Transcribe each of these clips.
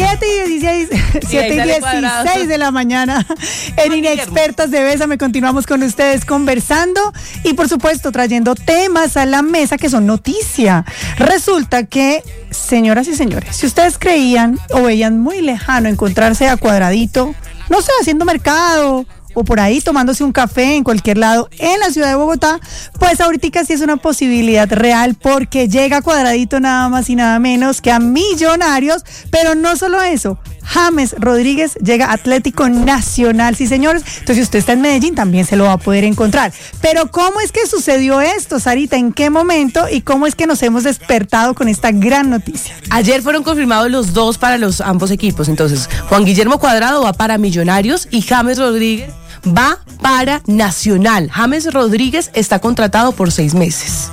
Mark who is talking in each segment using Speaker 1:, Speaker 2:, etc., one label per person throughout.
Speaker 1: 7:16 de la mañana. En Inexpertas de Bésame continuamos con ustedes conversando y por supuesto trayendo temas a la mesa que son noticia. Resulta que, señoras y señores, si ustedes creían o veían muy lejano encontrarse a Cuadradito, no sé, haciendo mercado o por ahí tomándose un café en cualquier lado en la ciudad de Bogotá, pues ahorita sí es una posibilidad real porque llega Cuadradito nada más y nada menos que a Millonarios, pero no solo eso, James Rodríguez llega a Atlético Nacional, sí señores, entonces si usted está en Medellín también se lo va a poder encontrar. Pero ¿cómo es que sucedió esto, Sarita? ¿En qué momento y cómo es que nos hemos despertado con esta gran noticia?
Speaker 2: Ayer fueron confirmados los dos para los ambos equipos, entonces Juan Guillermo Cuadrado va para Millonarios y James Rodríguez va para Nacional. James Rodríguez está contratado por 6 meses.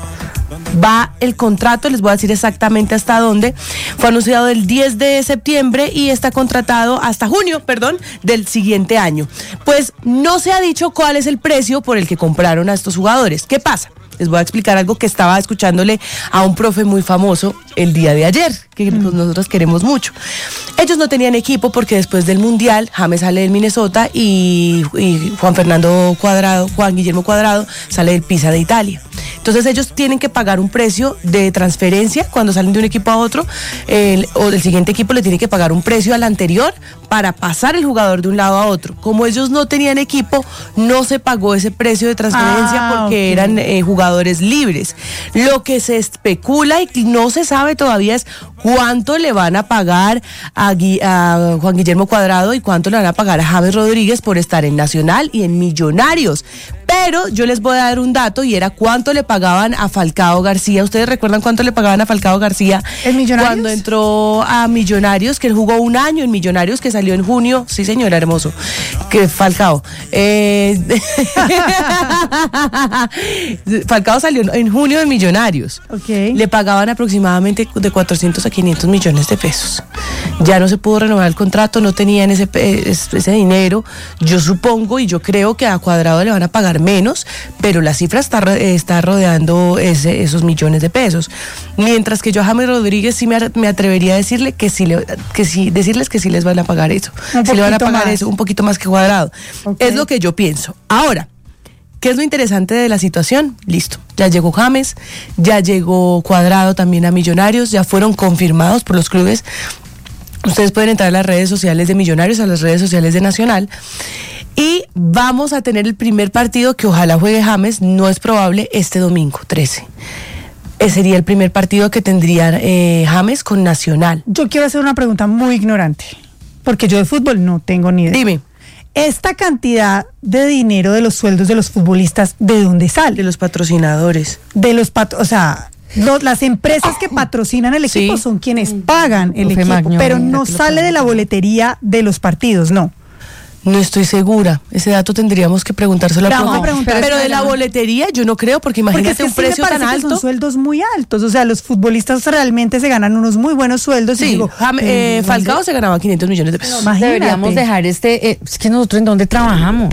Speaker 2: Va el contrato, les voy a decir exactamente hasta dónde. Fue anunciado el 10 de septiembre y está contratado hasta junio, del siguiente año. Pues no se ha dicho cuál es el precio por el que compraron a estos jugadores. ¿Qué pasa? Les voy a explicar algo que estaba escuchándole a un profe muy famoso el día de ayer, que pues nosotros queremos mucho. Ellos no tenían equipo porque después del Mundial, James sale del Minnesota y Juan Guillermo Cuadrado sale del Pisa de Italia. Entonces ellos tienen que pagar un precio de transferencia cuando salen de un equipo a otro, o del siguiente equipo le tiene que pagar un precio al anterior para pasar el jugador de un lado a otro. Como ellos no tenían equipo, no se pagó ese precio de transferencia porque eran jugadores libres. Lo que se especula y no se sabe todavía es cuánto le van a pagar a Juan Guillermo Cuadrado y cuánto le van a pagar a James Rodríguez por estar en Nacional y en Millonarios. Pero yo les voy a dar un dato y era cuánto le pagaban a Falcao García. ¿Ustedes recuerdan cuánto le pagaban a Falcao García?
Speaker 1: ¿En Millonarios?
Speaker 2: Cuando entró a Millonarios, que él jugó un año en Millonarios, que salió en junio. Sí, señora, hermoso. Que Falcao. Falcao salió en junio de Millonarios.
Speaker 1: Okay.
Speaker 2: Le pagaban aproximadamente de 400 a 500 millones de pesos. Ya no se pudo renovar el contrato, no tenían ese dinero. Yo supongo y yo creo que a Cuadrado le van a pagar menos, pero la cifra está rodeando esos millones de pesos. Mientras que yo a James Rodríguez sí me atrevería a decirle decirles que sí les van a pagar eso. Sí le van a pagar eso, un poquito más que Cuadrado. Okay. Es lo que yo pienso. Ahora, ¿qué es lo interesante de la situación? Listo, ya llegó James, ya llegó Cuadrado también a Millonarios, ya fueron confirmados por los clubes. Ustedes pueden entrar a las redes sociales de Millonarios, a las redes sociales de Nacional. Y vamos a tener el primer partido que ojalá juegue James, no es probable, este domingo 13. Ese sería el primer partido que tendría James con Nacional.
Speaker 1: Yo quiero hacer una pregunta muy ignorante, porque yo de fútbol no tengo ni idea.
Speaker 2: Dime.
Speaker 1: ¿Esta cantidad de dinero de los sueldos de los futbolistas, de dónde sale?
Speaker 2: De los patrocinadores.
Speaker 1: Las empresas que patrocinan el equipo son quienes pagan el equipo, pero no sale de la boletería de los partidos, no.
Speaker 2: No estoy segura, ese dato tendríamos que preguntárselo a profe. Pero de la boletería yo no creo, porque imagínate un precio tan alto.
Speaker 1: Son sueldos muy altos, o sea, los futbolistas realmente se ganan unos muy buenos sueldos.
Speaker 2: Sí, Falcao se ganaba 500 millones de pesos.
Speaker 3: Deberíamos dejar es que nosotros en dónde trabajamos.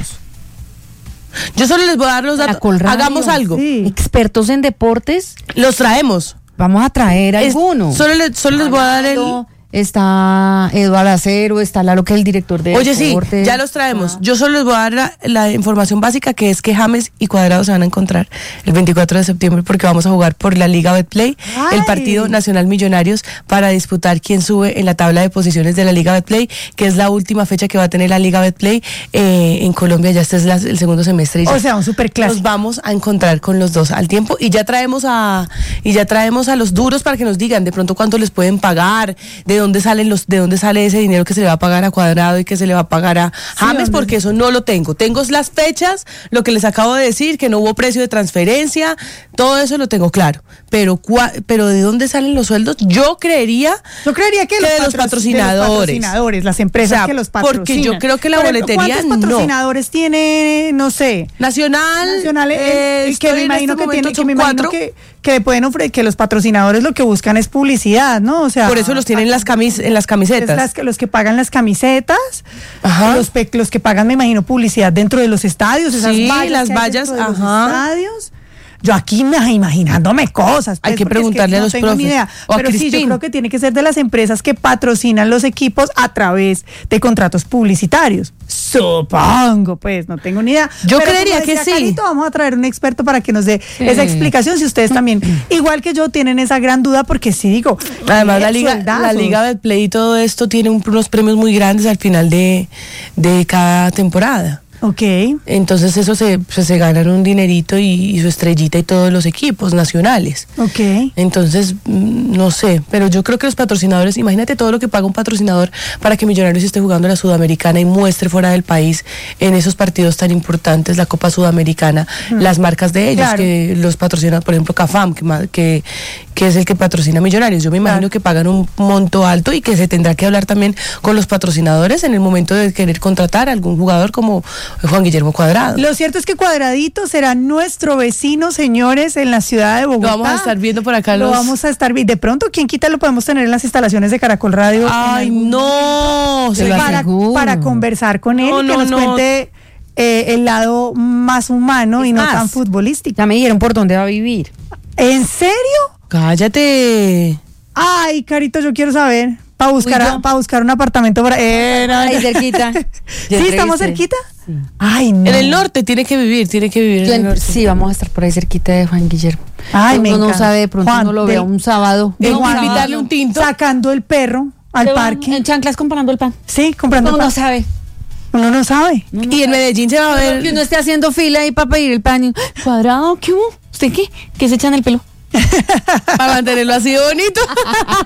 Speaker 2: Yo solo les voy a dar los datos. Hagamos algo.
Speaker 3: Sí. Expertos en deportes.
Speaker 2: Los traemos.
Speaker 3: Vamos a traer algunos.
Speaker 2: Solo les voy a dar el...
Speaker 3: Está Eduardo Acero, está Lalo, que es el director de
Speaker 2: deportes.
Speaker 3: Sí,
Speaker 2: ya los traemos. Yo solo les voy a dar la información básica, que es que James y Cuadrado se van a encontrar el 24 de septiembre porque vamos a jugar por la Liga Betplay, el partido Nacional Millonarios, para disputar quién sube en la tabla de posiciones de la Liga Betplay, que es la última fecha que va a tener la Liga Betplay en Colombia. Ya este es el segundo semestre.
Speaker 1: O sea, un superclásico.
Speaker 2: Nos vamos a encontrar con los dos al tiempo y ya traemos a los duros para que nos digan de pronto cuánto les pueden pagar, de dónde sale ese dinero que se le va a pagar a Cuadrado y que se le va a pagar a James, porque eso no lo tengo. Tengo las fechas, lo que les acabo de decir, que no hubo precio de transferencia, todo eso lo tengo claro. Pero ¿de dónde salen los sueldos? Yo creería que de los patrocinadores,
Speaker 1: las empresas que los patrocinan.
Speaker 2: Porque yo creo que la boletería
Speaker 1: ¿cuántos patrocinadores tiene, no sé?
Speaker 2: Nacional,
Speaker 1: que me imagino que tiene, que me imagino que pueden ofrecer, que los patrocinadores lo que buscan es publicidad, ¿no? O sea,
Speaker 2: por eso los tienen en las camisetas.
Speaker 1: Los que pagan las camisetas, los que pagan, me imagino, publicidad dentro de los estadios, esas vallas,
Speaker 2: las vallas,
Speaker 1: los estadios. Yo aquí imaginándome cosas.
Speaker 2: Hay que preguntarle a los profes.
Speaker 1: No tengo ni idea.
Speaker 2: O a
Speaker 1: Pero sí,
Speaker 2: Crispín.
Speaker 1: yo creo que tiene que ser de las empresas que patrocinan los equipos a través de contratos publicitarios. Supongo, pues, no tengo ni idea.
Speaker 2: Yo
Speaker 1: Pero
Speaker 2: creería
Speaker 1: como
Speaker 2: que
Speaker 1: decía
Speaker 2: sí.
Speaker 1: Carito, vamos a traer un experto para que nos dé esa explicación, si ustedes también, igual que yo, tienen esa gran duda, porque sí digo,
Speaker 2: Además, la Liga del Play y todo esto tiene unos premios muy grandes al final de cada temporada.
Speaker 1: Ok.
Speaker 2: Entonces eso se ganan un dinerito y su estrellita y todos los equipos nacionales.
Speaker 1: Ok.
Speaker 2: Entonces, no sé, pero yo creo que los patrocinadores, imagínate todo lo que paga un patrocinador para que Millonarios esté jugando la Sudamericana y muestre fuera del país en esos partidos tan importantes, la Copa Sudamericana, las marcas de ellos,
Speaker 1: Claro.
Speaker 2: que los patrocinan, por ejemplo, CAFAM, que es el que patrocina Millonarios. Yo me imagino que pagan un monto alto y que se tendrá que hablar también con los patrocinadores en el momento de querer contratar a algún jugador como Juan Guillermo Cuadrado.
Speaker 1: Lo cierto es que Cuadradito será nuestro vecino, señores, en la ciudad de Bogotá.
Speaker 2: Lo vamos a estar viendo por acá.
Speaker 1: Lo vamos a estar viendo. De pronto, ¿quién quita? Lo podemos tener en las instalaciones de Caracol Radio.
Speaker 2: Ay, no.
Speaker 3: Se lo aseguro.
Speaker 1: Para conversar con él y que nos
Speaker 2: no.
Speaker 1: cuente el lado más humano y no
Speaker 3: más,
Speaker 1: tan futbolístico.
Speaker 3: Ya me dijeron por dónde va a vivir.
Speaker 1: ¿En serio?
Speaker 2: Cállate.
Speaker 1: Ay, Carito, yo quiero saber. Para buscar un apartamento por ahí.
Speaker 3: Ahí cerquita.
Speaker 1: ¿Sí, estamos cerquita?
Speaker 3: Sí.
Speaker 1: Ay, no.
Speaker 2: En el norte tiene que vivir en el norte.
Speaker 3: Sí, vamos a estar por ahí cerquita de Juan Guillermo.
Speaker 1: Ay, me
Speaker 3: Uno no
Speaker 1: encanta.
Speaker 3: sabe, de pronto
Speaker 1: Juan,
Speaker 3: uno lo vea un sábado.
Speaker 1: de
Speaker 2: Tengo que
Speaker 1: Juan,
Speaker 2: invitarle un tinto.
Speaker 1: Sacando el perro al
Speaker 3: Se van
Speaker 1: parque.
Speaker 3: en chanclas comprando el pan.
Speaker 1: Sí, comprando
Speaker 3: Uno
Speaker 1: pan.
Speaker 3: no sabe.
Speaker 1: Uno no sabe.
Speaker 2: Y en Medellín se va a ver.
Speaker 3: Que uno esté haciendo fila ahí para pedir el pan. Y, Cuadrado, ¿qué hubo? ¿Usted qué? ¿Qué se echa en el pelo?
Speaker 2: Para mantenerlo así de bonito.